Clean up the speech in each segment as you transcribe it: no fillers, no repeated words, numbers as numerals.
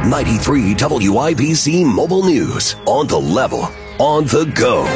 93 WIBC Mobile News. On the level, on the go.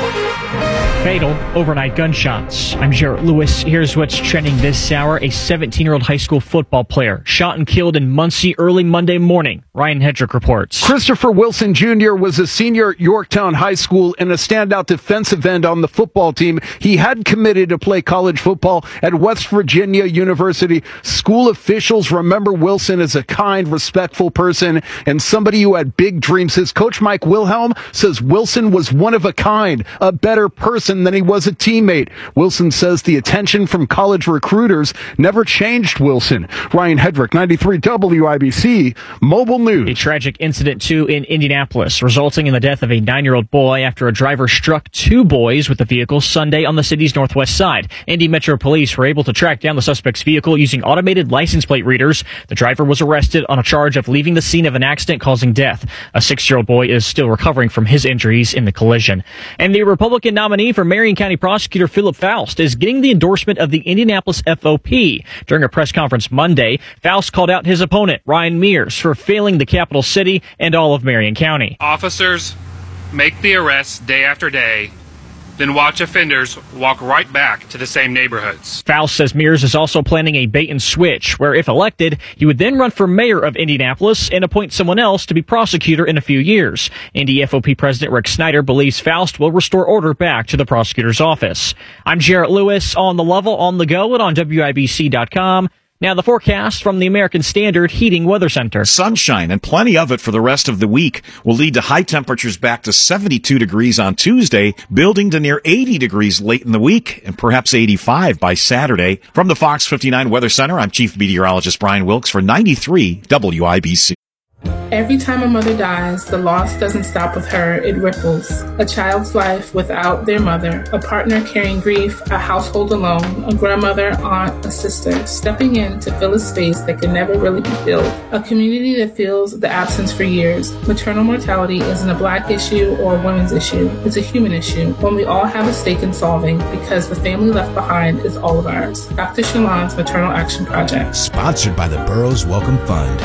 Fatal overnight gunshots. I'm Jarrett Lewis. Here's what's trending this hour. A 17-year-old high school football player shot and killed in Muncie early Monday morning. Ryan Hedrick reports. Christopher Wilson Jr. was a senior at Yorktown High School and a standout defensive end on the football team. He had committed to play college football at West Virginia University. School officials remember Wilson as a kind, respectful person and somebody who had big dreams. His coach, Mike Wilhelm, says Wilson was one of a kind, a better person than he was a teammate. Wilson says the attention from college recruiters never changed Wilson. Ryan Hedrick, 93 WIBC Mobile News. A tragic incident, too, in Indianapolis, resulting in the death of a 9-year-old boy after a driver struck 2 boys with a vehicle Sunday on the city's northwest side. Indy Metro Police were able to track down the suspect's vehicle using automated license plate readers. The driver was arrested on a charge of leaving the scene of an accident causing death. A 6-year-old boy is still recovering from his injuries in the collision. And the Republican nominee for Marion County Prosecutor Philip Faust is getting the endorsement of the Indianapolis FOP. During a press conference Monday, Faust called out his opponent, Ryan Mears, for failing the capital city and all of Marion County. Officers make the arrests day after day, then watch offenders walk right back to the same neighborhoods. Faust says Mears is also planning a bait and switch, where if elected, he would then run for mayor of Indianapolis and appoint someone else to be prosecutor in a few years. Indy FOP President Rick Snyder believes Faust will restore order back to the prosecutor's office. I'm Jarrett Lewis, on the level, on the go, and on WIBC.com. Now the forecast from the American Standard Heating Weather Center. Sunshine and plenty of it for the rest of the week will lead to high temperatures back to 72 degrees on Tuesday, building to near 80 degrees late in the week, and perhaps 85 by Saturday. From the Fox 59 Weather Center, I'm Chief Meteorologist Brian Wilkes for 93 WIBC. Every time a mother dies, the loss doesn't stop with her, it ripples. A child's life without their mother, a partner carrying grief, a household alone, a grandmother, aunt, a sister, stepping in to fill a space that can never really be filled. A community that feels the absence for years. Maternal mortality isn't a Black issue or a women's issue. It's a human issue, one we all have a stake in solving because the family left behind is all of ours. Dr. Shalon's Maternal Action Project. Sponsored by the Burroughs Welcome Fund.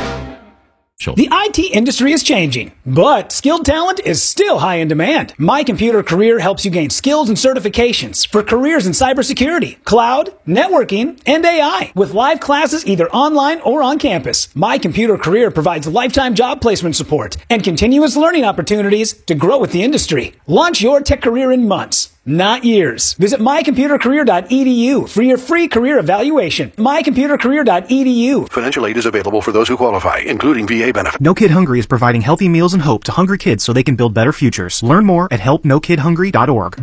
The IT industry is changing, but skilled talent is still high in demand. My Computer Career helps you gain skills and certifications for careers in cybersecurity, cloud, networking, and AI. With live classes either online or on campus, My Computer Career provides lifetime job placement support and continuous learning opportunities to grow with the industry. Launch your tech career in months, not years. Visit mycomputercareer.edu for your free career evaluation. mycomputercareer.edu. Financial aid is available for those who qualify, including VA benefits. No Kid Hungry is providing healthy meals and hope to hungry kids so they can build better futures. Learn more at helpnokidhungry.org.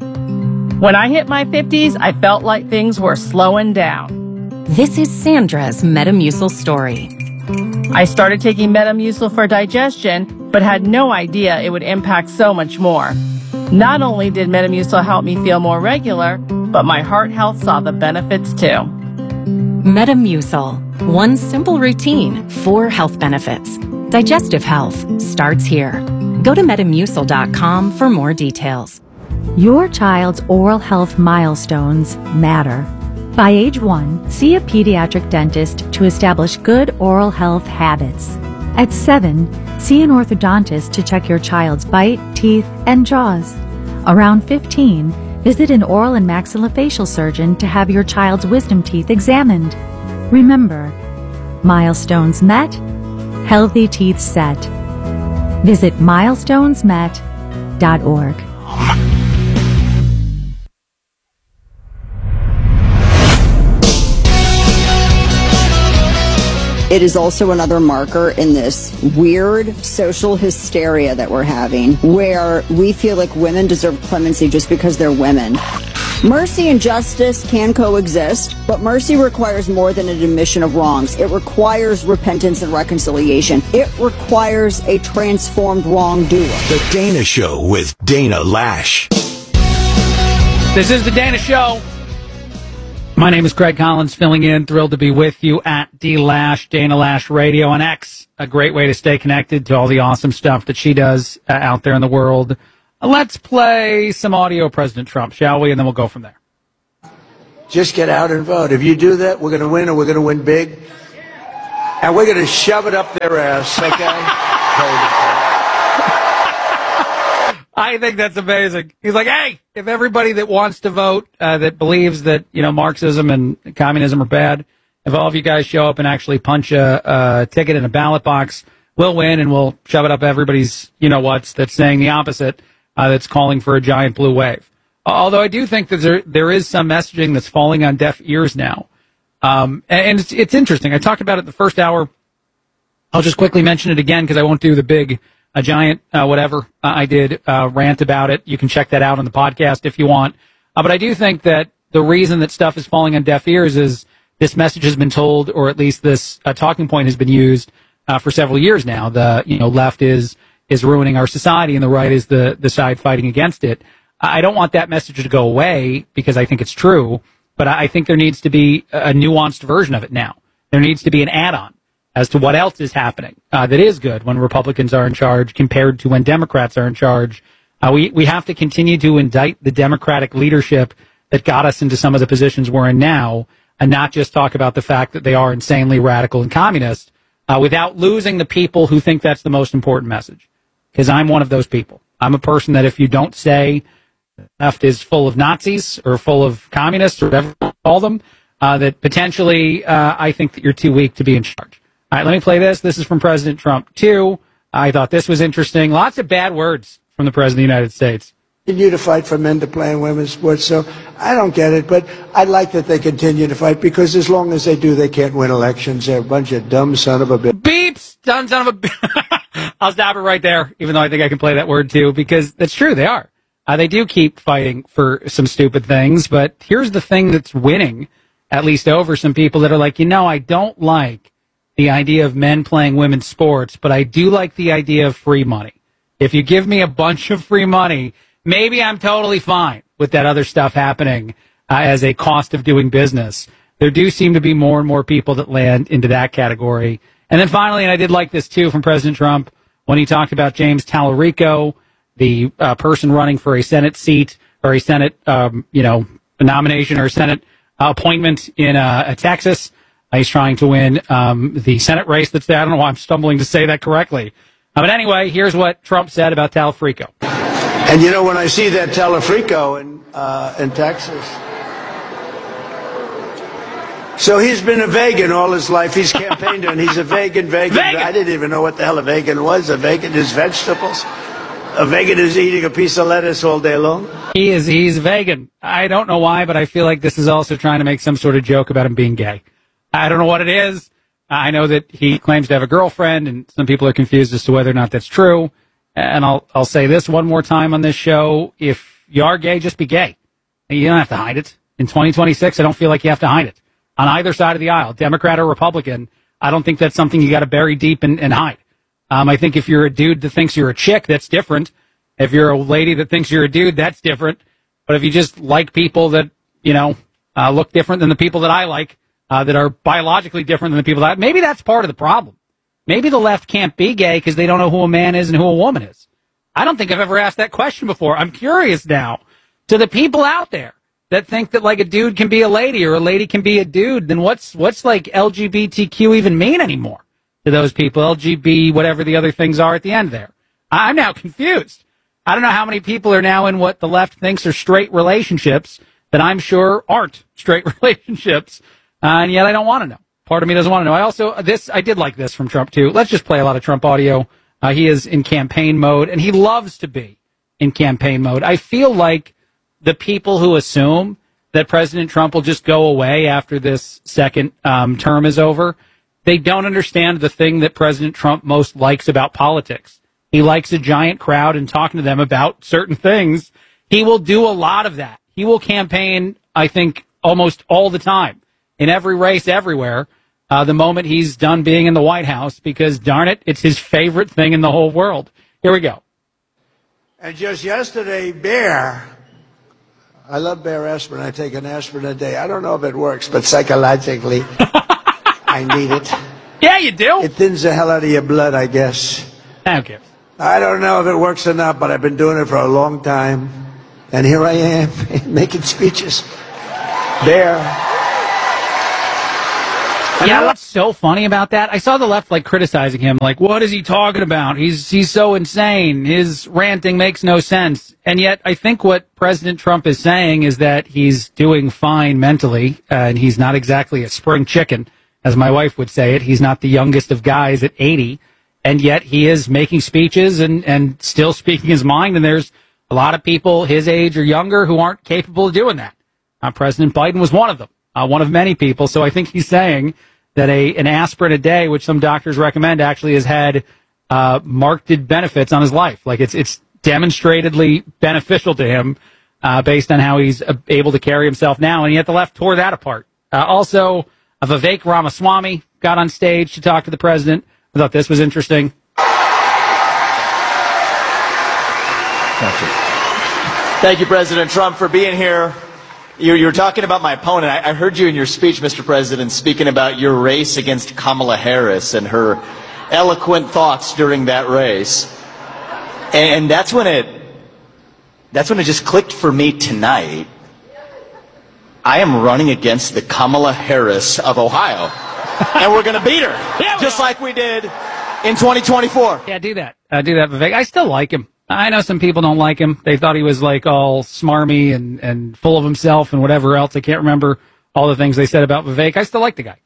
When I hit my 50s, I felt like things were slowing down. This is Sandra's Metamucil story. I started taking Metamucil for digestion, but had no idea it would impact so much more. Not only did Metamucil help me feel more regular, but my heart health saw the benefits too. Metamucil. One simple routine, 4 health benefits. Digestive health starts here. Go to Metamucil.com for more details. Your child's oral health milestones matter. By age 1, see a pediatric dentist to establish good oral health habits. At 7, see an orthodontist to check your child's bite, teeth, and jaws. Around 15, visit an oral and maxillofacial surgeon to have your child's wisdom teeth examined. Remember, milestones met, healthy teeth set. Visit milestonesmet.org. It is also another marker in this weird social hysteria that we're having, where we feel like women deserve clemency just because they're women. Mercy and justice can coexist, but mercy requires more than an admission of wrongs. It requires repentance and reconciliation. It requires a transformed wrongdoer. The Dana Show with Dana Lash. This is The Dana Show. My name is Craig Collins, filling in. Thrilled to be with you at D-Lash, Dana Lash Radio on X. A great way to stay connected to all the awesome stuff that she does out there in the world. Let's play some audio of President Trump, shall we? And then we'll go from there. Just get out and vote. If you do that, we're going to win, and we're going to win big. and we're going to shove it up their ass, okay? I think that's amazing. He's like, hey, if everybody that wants to vote, that believes that, Marxism and communism are bad, if all of you guys show up and actually punch a ticket in a ballot box, we'll win and we'll shove it up everybody's, what's that's saying the opposite, that's calling for a giant blue wave. Although I do think that there is some messaging that's falling on deaf ears now. And it's interesting. I talked about it the first hour. I'll just quickly mention it again because I won't do the big a giant whatever I did rant about it. You can check that out on the podcast if you want. But I do think that the reason that stuff is falling on deaf ears is this message has been told, or at least this talking point has been used for several years now. The left is ruining our society and the right is the side fighting against it. I don't want that message to go away because I think it's true, but I think there needs to be a nuanced version of it now. There needs to be an add-on as to what else is happening that is good when Republicans are in charge compared to when Democrats are in charge. We have to continue to indict the Democratic leadership that got us into some of the positions we're in now and not just talk about the fact that they are insanely radical and communist without losing the people who think that's the most important message. Because I'm one of those people. I'm a person that if you don't say left is full of Nazis or full of communists or whatever you call them, that potentially I think that you're too weak to be in charge. All right, let me play this. This is from President Trump, too. I thought this was interesting. Lots of bad words from the President of the United States. Continue to fight for men to play in women's sports, so I don't get it, but I like that they continue to fight because as long as they do, they can't win elections. They're a bunch of dumb son of a bitch. Beeps! Dumb son of a I'll stop it right there, even though I think I can play that word, too, because that's true, they are. They do keep fighting for some stupid things, but here's the thing that's winning, at least over some people that are like, I don't like the idea of men playing women's sports, but I do like the idea of free money. If you give me a bunch of free money, maybe I'm totally fine with that other stuff happening as a cost of doing business. There do seem to be more and more people that land into that category. And then finally, and I did like this too from President Trump, when he talked about James Tallarico, the person running for a Senate seat or a Senate, a nomination or a Senate appointment in Texas. He's trying to win the Senate race that's there. I don't know why I'm stumbling to say that correctly. But anyway, here's what Trump said about Tallarico. And when I see that Tallarico in Texas, so he's been a vegan all his life. He's campaigned and he's a vegan. I didn't even know what the hell a vegan was. A vegan is vegetables. A vegan is eating a piece of lettuce all day long. He's vegan. I don't know why, but I feel like this is also trying to make some sort of joke about him being gay. I don't know what it is. I know that he claims to have a girlfriend, and some people are confused as to whether or not that's true. And I'll say this one more time on this show. If you are gay, just be gay. You don't have to hide it. In 2026, I don't feel like you have to hide it. On either side of the aisle, Democrat or Republican, I don't think that's something you got to bury deep and hide. I think if you're a dude that thinks you're a chick, that's different. If you're a lady that thinks you're a dude, that's different. But if you just like people that, look different than the people that I like, that are biologically different than the people that maybe that's part of the problem. Maybe the left can't be gay because they don't know who a man is and who a woman is. I don't think I've ever asked that question before. I'm curious now to the people out there that think that like a dude can be a lady or a lady can be a dude. Then what's like LGBTQ even mean anymore to those people? LGB, whatever the other things are at the end there. I'm now confused. I don't know how many people are now in what the left thinks are straight relationships that I'm sure aren't straight relationships. And yet I don't want to know. Part of me doesn't want to know. I did like this from Trump, too. Let's just play a lot of Trump audio. He is in campaign mode, and he loves to be in campaign mode. I feel like the people who assume that President Trump will just go away after this second term is over, they don't understand the thing that President Trump most likes about politics. He likes a giant crowd and talking to them about certain things. He will do a lot of that. He will campaign, I think, almost all the time. In every race, everywhere, the moment he's done being in the White House, because, darn it, it's his favorite thing in the whole world. Here we go. And just yesterday, I love Bear aspirin. I take an aspirin a day. I don't know if it works, but psychologically, I need it. Yeah, you do. It thins the hell out of your blood, I guess. Okay. I don't know if it works or not, but I've been doing it for a long time. And here I am, making speeches. Bear. Yeah, what's so funny about that? I saw the left criticizing him, what is he talking about? He's so insane. His ranting makes no sense. And yet, I think what President Trump is saying is that he's doing fine mentally, and he's not exactly a spring chicken, as my wife would say it. He's not the youngest of guys at 80, and yet he is making speeches and still speaking his mind. And there's a lot of people his age or younger who aren't capable of doing that. President Biden was one of them. One of many people. So I think he's saying that an aspirin a day, which some doctors recommend, actually has had marked benefits on his life. It's demonstratedly beneficial to him based on how he's able to carry himself now. And yet the left tore that apart. Also, Vivek Ramaswamy got on stage to talk to the president. I thought this was interesting. Thank you, President Trump, for being here. You were talking about my opponent. I heard you in your speech, Mr. President, speaking about your race against Kamala Harris and her eloquent thoughts during that race. And that's when it just clicked for me tonight. I am running against the Kamala Harris of Ohio. And we're going to beat her, just like we did in 2024. Yeah, do that, Vivek. I still like him. I know some people don't like him. They thought he was all smarmy and full of himself and whatever else. I can't remember all the things they said about Vivek. I still like the guy.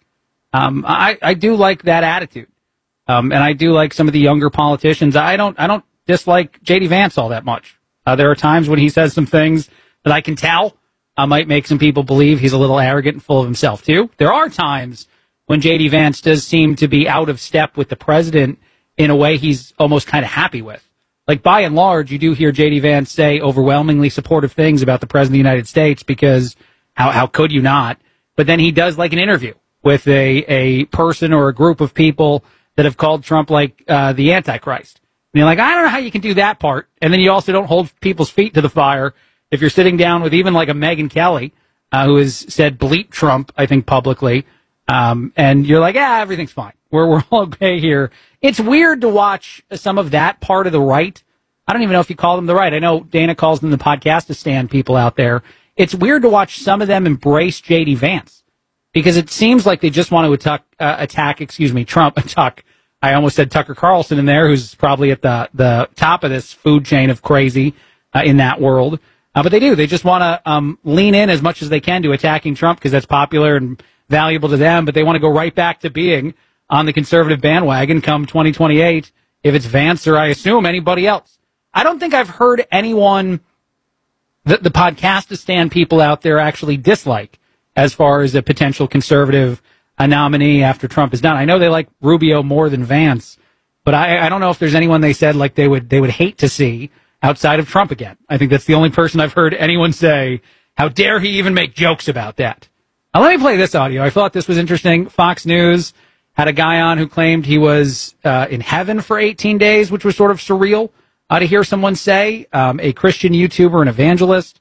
I do like that attitude. And I do like some of the younger politicians. I don't dislike J.D. Vance all that much. There are times when he says some things that I can tell might make some people believe he's a little arrogant and full of himself too. There are times when J.D. Vance does seem to be out of step with the president in a way he's almost kind of happy with. By and large, you do hear J.D. Vance say overwhelmingly supportive things about the President of the United States because how could you not? But then he does an interview with a person or a group of people that have called Trump the Antichrist. And you're I don't know how you can do that part. And then you also don't hold people's feet to the fire if you're sitting down with even a Megyn Kelly, who has said bleep Trump, I think, publicly. And you're everything's fine. We're all okay here. It's weird to watch some of that part of the right. I don't even know if you call them the right. I know Dana calls them the podcast-to-stand people out there. It's weird to watch some of them embrace J.D. Vance because it seems like they just want to attack Trump. I almost said Tucker Carlson in there, who's probably at the top of this food chain of crazy in that world. But they do. They just want to lean in as much as they can to attacking Trump because that's popular and valuable to them, but they want to go right back to being on the conservative bandwagon come 2028 if it's Vance or I assume anybody else. I don't think I've heard anyone the podcast-to-stand people out there actually dislike as far as a potential conservative nominee after Trump is done. I know they like Rubio more than Vance, but I don't know if there's anyone they said they would hate to see outside of Trump again. I think that's the only person I've heard anyone say, how dare he even make jokes about that. Now, let me play this audio. I thought this was interesting. Fox News had a guy on who claimed he was in heaven for 18 days, which was sort of surreal to hear someone say. A Christian YouTuber and evangelist.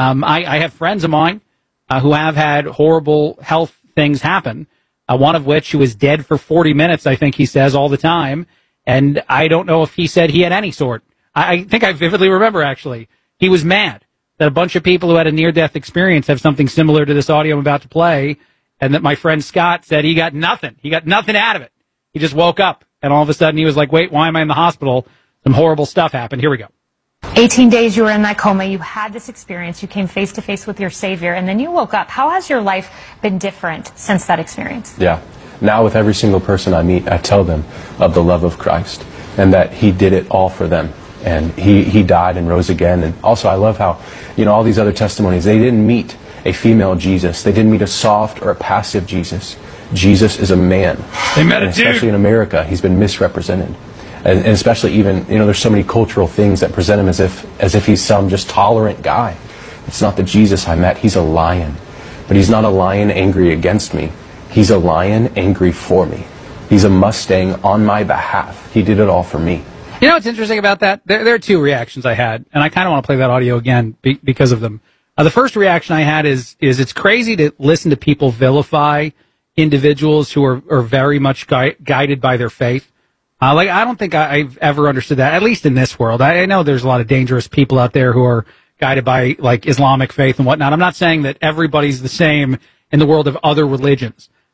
I have friends of mine who have had horrible health things happen, one of which who was dead for 40 minutes, I think he says, all the time. And I don't know if he said he had any sort. I think I vividly remember, actually, he was mad that a bunch of people who had a near-death experience have something similar to this audio I'm about to play, and that my friend Scott said he got nothing. He got nothing out of it. He just woke up, and all of a sudden he was like, wait, why am I in the hospital? Some horrible stuff happened. Here we go. 18 days you were in that coma. You had this experience. You came face to face with your Savior, and then you woke up. How has your life been different since that experience? Yeah. Now with every single person I meet, I tell them of the love of Christ and that he did it all for them. And he died and rose again. And also I love how, all these other testimonies, they didn't meet a female Jesus. They didn't meet a soft or a passive Jesus. Jesus is a man. They met a dude. Especially in America, he's been misrepresented. And especially even, there's so many cultural things that present him as if he's some just tolerant guy. It's not the Jesus I met. He's a lion. But he's not a lion angry against me. He's a lion angry for me. He's a Mustang on my behalf. He did it all for me. You know what's interesting about that? There are two reactions I had, and I kind of want to play that audio again because of them. The first reaction I had is it's crazy to listen to people vilify individuals who are very much guided by their faith. I don't think I've ever understood that, at least in this world. I know there's a lot of dangerous people out there who are guided by Islamic faith and whatnot. I'm not saying that everybody's the same in the world of other religions.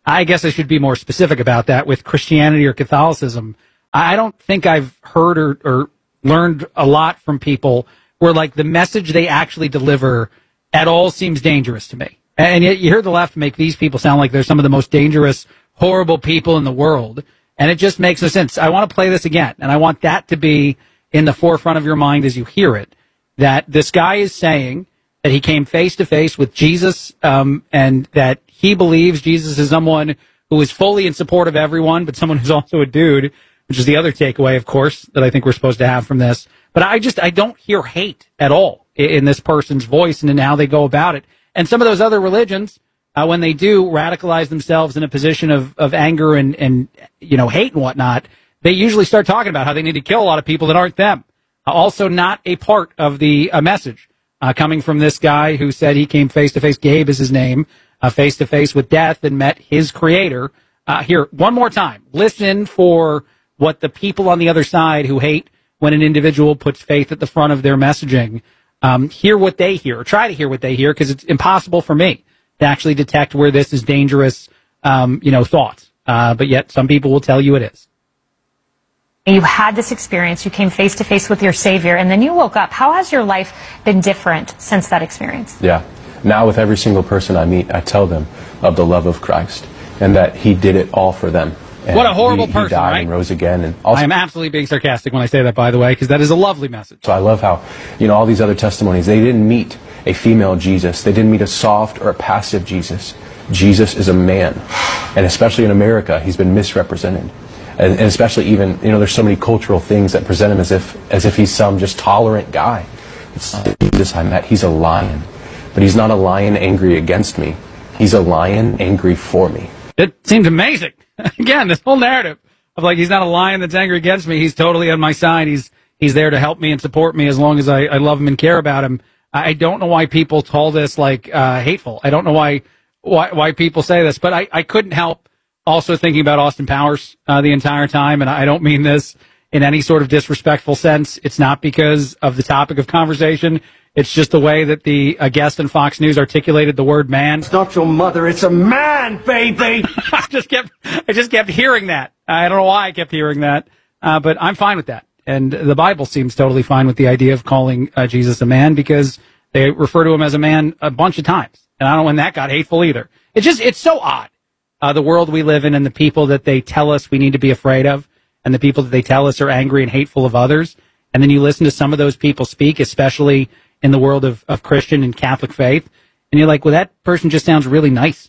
I guess I should be more specific about that with Christianity or Catholicism. I don't think I've heard or learned a lot from people where like the message they actually deliver at all seems dangerous to me. And yet you hear the left make these people sound like they're some of the most dangerous, horrible people in the world. And it just makes no sense. I want to play this again, and I want that to be in the forefront of your mind as you hear it, that this guy is saying that he came face to face with Jesus, and that he believes Jesus is someone who is fully in support of everyone, but someone who's also a dude, which is the other takeaway, of course, that I think we're supposed to have from this. But I don't hear hate at all in this person's voice and in how they go about it. And some of those other religions, when they do radicalize themselves in a position of anger and hate and whatnot, they usually start talking about how they need to kill a lot of people that aren't them. Also not a part of the message coming from this guy who said he came face to face, Gabe is his name, face to face with death and met his creator. Here, one more time, listen for what the people on the other side who hate when an individual puts faith at the front of their messaging, hear what they hear, or try to hear what they hear, because it's impossible for me to actually detect where this is dangerous, thoughts. But yet some people will tell you it is. You had this experience, you came face to face with your Savior, and then you woke up. How has your life been different since that experience? Yeah. Now with every single person I meet, I tell them of the love of Christ and that he did it all for them. And what a horrible person, he died right? And rose again. And also, I am absolutely being sarcastic when I say that, by the way, because that is a lovely message. So I love how, all these other testimonies, they didn't meet a female Jesus. They didn't meet a soft or a passive Jesus. Jesus is a man. And especially in America, he's been misrepresented. And especially even, there's so many cultural things that present him as if he's some just tolerant guy. It's Jesus I met. He's a lion. But he's not a lion angry against me. He's a lion angry for me. It seems amazing. Again, this whole narrative of like, he's not a lion that's angry against me. He's totally on my side. He's there to help me and support me as long as I love him and care about him. I don't know why people call this like hateful. I don't know why people say this, but I couldn't help also thinking about Austin Powers the entire time. And I don't mean this in any sort of disrespectful sense. It's not because of the topic of conversation. It's just the way that the guest on Fox News articulated the word man. It's not your mother, it's a man, baby! I just kept hearing that. I don't know why I kept hearing that, but I'm fine with that. And the Bible seems totally fine with the idea of calling Jesus a man, because they refer to him as a man a bunch of times. And I don't know when that got hateful either. It's so odd, the world we live in and the people that they tell us we need to be afraid of and the people that they tell us are angry and hateful of others. And then you listen to some of those people speak, especially in the world of Christian and Catholic faith, and you're like, well, that person just sounds really nice.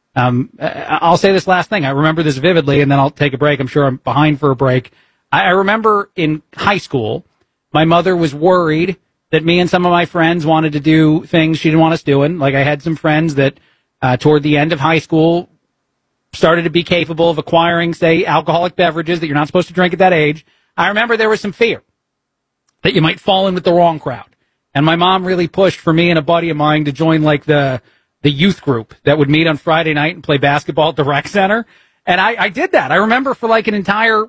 I'll say this last thing. I remember this vividly, and then I'll take a break. I'm sure I'm behind for a break. I remember in high school, my mother was worried that me and some of my friends wanted to do things she didn't want us doing. Like I had some friends that toward the end of high school started to be capable of acquiring, say, alcoholic beverages that you're not supposed to drink at that age. I remember there was some fear that you might fall in with the wrong crowd. And my mom really pushed for me and a buddy of mine to join like the youth group that would meet on Friday night and play basketball at the rec center. And I did that. I remember for like an entire,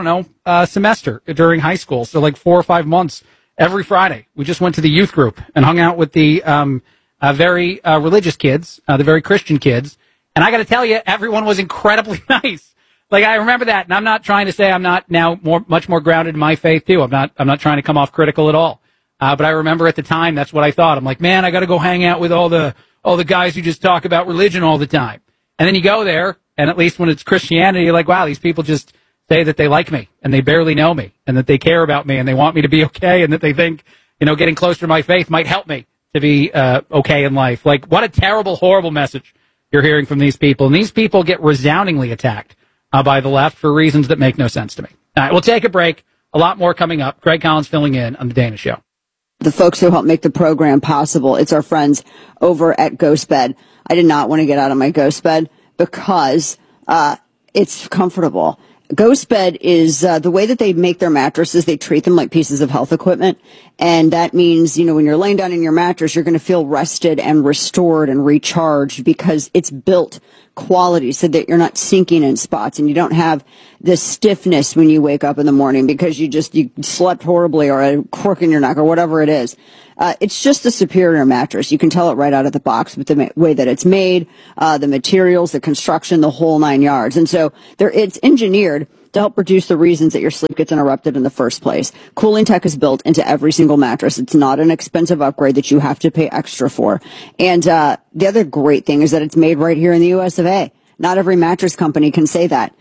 semester during high school. So like 4 or 5 months every Friday, we just went to the youth group and hung out with the very religious kids, the very Christian kids. And I got to tell you, everyone was incredibly nice. Like I remember that. And I'm not trying to say I'm not now much more grounded in my faith too. I'm not trying to come off critical at all. But I remember at the time, that's what I thought. I'm like, man, I got to go hang out with all the guys who just talk about religion all the time. And then you go there, and at least when it's Christianity, you're like, wow, these people just say that they like me, and they barely know me, and that they care about me, and they want me to be okay, and that they think, getting closer to my faith might help me to be okay in life. Like, what a terrible, horrible message you're hearing from these people. And these people get resoundingly attacked by the left for reasons that make no sense to me. All right, we'll take a break. A lot more coming up. Greg Collins filling in on The Dana Show. The folks who help make the program possible. It's our friends over at GhostBed. I did not want to get out of my GhostBed because it's comfortable. GhostBed is the way that they make their mattresses, they treat them like pieces of health equipment. And that means, when you're laying down in your mattress, you're going to feel rested and restored and recharged because it's built quality so that you're not sinking in spots and you don't have this stiffness when you wake up in the morning because you slept horribly or a cork in your neck or whatever it is. It's just a superior mattress. You can tell it right out of the box with the way that it's made, the materials, the construction, the whole 9 yards. And so it's engineered to help reduce the reasons that your sleep gets interrupted in the first place. Cooling tech is built into every single mattress. It's not an expensive upgrade that you have to pay extra for. And the other great thing is that it's made right here in the US of A. Not every mattress company can say that.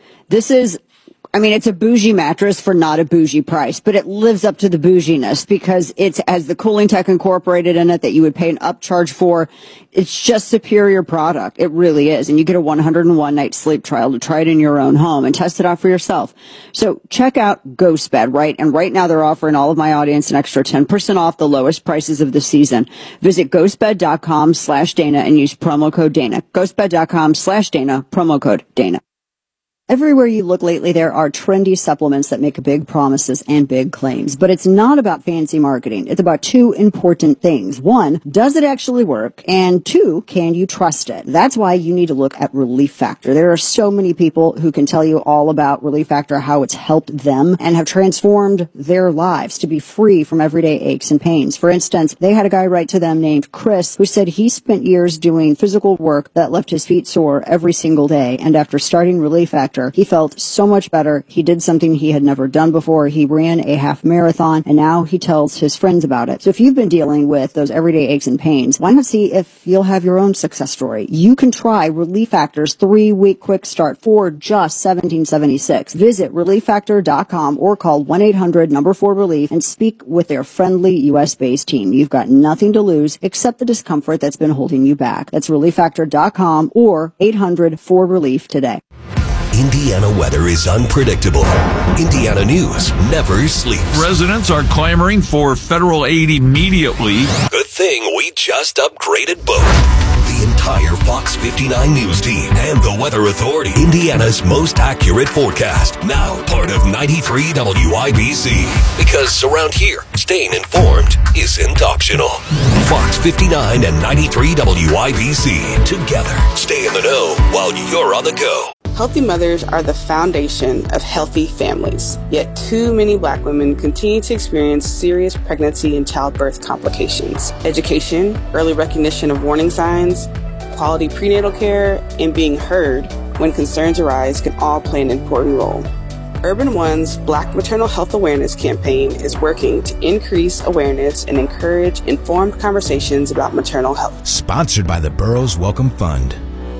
It's a bougie mattress for not a bougie price, but it lives up to the bouginess because it has the cooling tech incorporated in it that you would pay an upcharge for. It's just superior product. It really is. And you get a 101-night sleep trial to try it in your own home and test it out for yourself. So check out GhostBed, right? And right now they're offering all of my audience an extra 10% off the lowest prices of the season. Visit ghostbed.com/Dana and use promo code Dana. Ghostbed.com/Dana, promo code Dana. Everywhere you look lately, there are trendy supplements that make big promises and big claims. But it's not about fancy marketing. It's about two important things. One, does it actually work? And two, can you trust it? That's why you need to look at Relief Factor. There are so many people who can tell you all about Relief Factor, how it's helped them and have transformed their lives to be free from everyday aches and pains. For instance, they had a guy write to them named Chris who said he spent years doing physical work that left his feet sore every single day. And after starting Relief Factor, he felt so much better. He did something he had never done before. He ran a half marathon, and now he tells his friends about it. So if you've been dealing with those everyday aches and pains, why not see if you'll have your own success story? You can try Relief Factor's 3-week quick start for just $17.76. Visit ReliefFactor.com or call 1-800-4RELIEF and speak with their friendly U.S.-based team. You've got nothing to lose except the discomfort that's been holding you back. That's ReliefFactor.com or 800-4RELIEF today. Indiana weather is unpredictable. Indiana news never sleeps. Residents are clamoring for federal aid immediately. Good thing we just upgraded both. The entire Fox 59 news team and the Weather Authority. Indiana's most accurate forecast. Now part of 93 WIBC. Because around here, staying informed isn't optional. Fox 59 and 93 WIBC. Together, stay in the know while you're on the go. Healthy mothers are the foundation of healthy families. Yet too many Black women continue to experience serious pregnancy and childbirth complications. Education, early recognition of warning signs, quality prenatal care, and being heard when concerns arise can all play an important role. Urban One's Black Maternal Health Awareness campaign is working to increase awareness and encourage informed conversations about maternal health. Sponsored by the Burroughs Welcome Fund.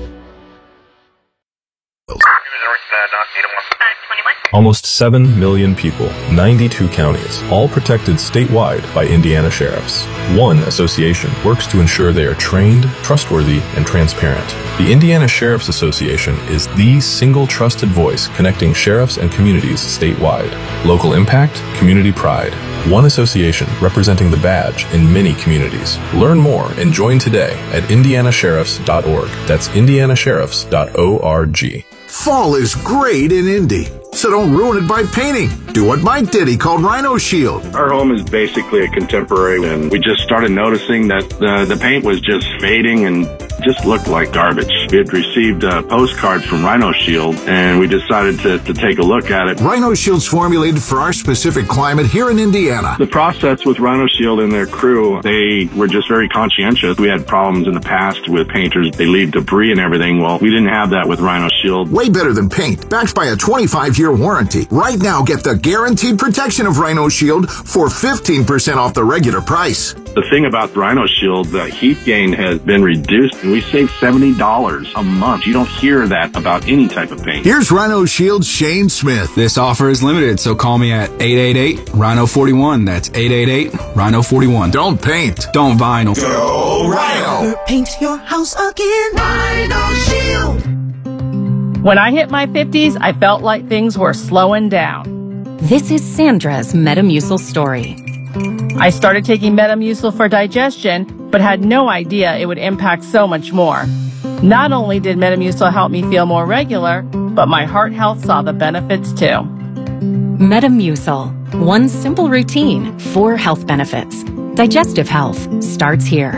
Almost 7 million people, 92 counties, all protected statewide by Indiana sheriffs. One association works to ensure they are trained, trustworthy, and transparent. The Indiana Sheriff's Association is the single trusted voice connecting sheriffs and communities statewide. Local impact, community pride. One association representing the badge in many communities. Learn more and join today at indianasheriffs.org. That's indianasheriffs.org. Fall is great in Indy, so don't ruin it by painting. Do what Mike did. He called Rhino Shield. Our home is basically a contemporary, and we just started noticing that the paint was just fading and just looked like garbage. We had received a postcard from Rhino Shield, and we decided to take a look at it. Rhino Shield's formulated for our specific climate here in Indiana. The process with Rhino Shield and their crew, they were just very conscientious. We had problems in the past with painters. They leave debris and everything. Well, we didn't have that with Rhino Shield. Way better than paint, backed by a 25-year warranty. Right now, get the guaranteed protection of Rhino Shield for 15% off the regular price. The thing about Rhino Shield, the heat gain has been reduced, and we save $70 a month. You don't hear that about any type of paint. Here's Rhino Shield's Shane Smith. This offer is limited, so call me at 888-RHINO-41. That's 888-RHINO-41. Don't paint. Don't vinyl. Go Rhino. Paint your house again. Rhino Shield. When I hit my 50s, I felt like things were slowing down. This is Sandra's Metamucil story. I started taking Metamucil for digestion, but had no idea it would impact so much more. Not only did Metamucil help me feel more regular, but my heart health saw the benefits too. Metamucil. One simple routine, 4 health benefits. Digestive health starts here.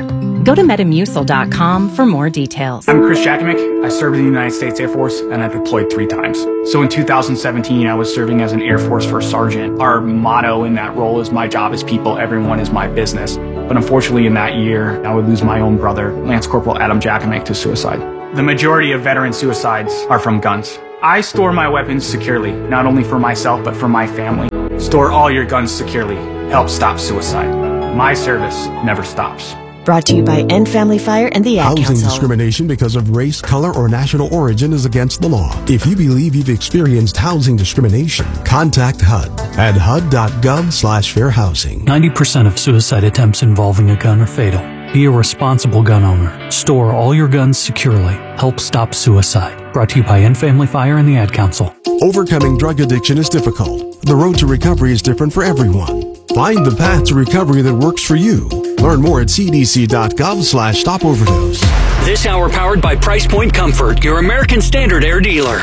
Go to Metamucil.com for more details. I'm Chris Jakovic. I served in the United States Air Force, and I deployed 3 times. So in 2017, I was serving as an Air Force First Sergeant. Our motto in that role is, my job is people, everyone is my business. But unfortunately, in that year, I would lose my own brother, Lance Corporal Adam Jakovic, to suicide. The majority of veteran suicides are from guns. I store my weapons securely, not only for myself, but for my family. Store all your guns securely. Help stop suicide. My service never stops. Brought to you by End Family Fire and the Ad Housing Council. discrimination because of race, color, or national origin is against the law. If you believe you've experienced housing discrimination, contact HUD at hud.gov/fair housing. 90% of suicide attempts involving a gun are fatal. Be a responsible gun owner. Store all your guns securely. Help stop suicide. Brought to you by End Family Fire and the Ad Council. Overcoming drug addiction is difficult. The road to recovery is different for everyone. Find the path to recovery that works for you. Learn more at cdc.gov/stopoverdose. This hour powered by Price Point Comfort, your American Standard Air dealer.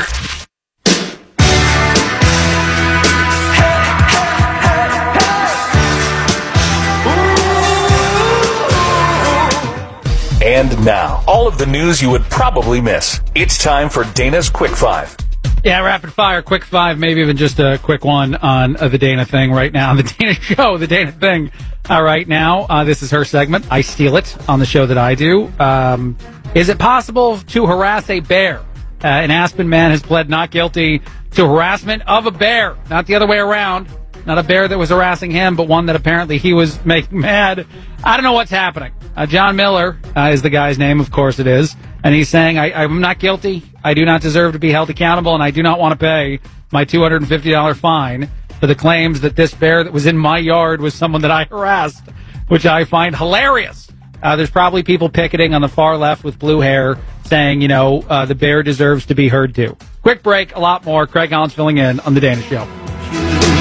And now, all of the news you would probably miss. It's time for Dana's Quick 5. Yeah, rapid fire, quick 5, maybe even just a quick one on the Dana thing right now. The Dana show, the Dana thing right now. This is her segment. I steal it on the show that I do. Is it possible to harass a bear? An Aspen man has pled not guilty to harassment of a bear. Not the other way around. Not a bear that was harassing him, but one that apparently he was making mad. I don't know what's happening. John Miller is the guy's name, of course it is. And he's saying, I'm not guilty. I do not deserve to be held accountable, and I do not want to pay my $250 fine for the claims that this bear that was in my yard was someone that I harassed, which I find hilarious. There's probably people picketing on the far left with blue hair saying, the bear deserves to be heard too. Quick break, a lot more. Craig Collins filling in on The Dana Show.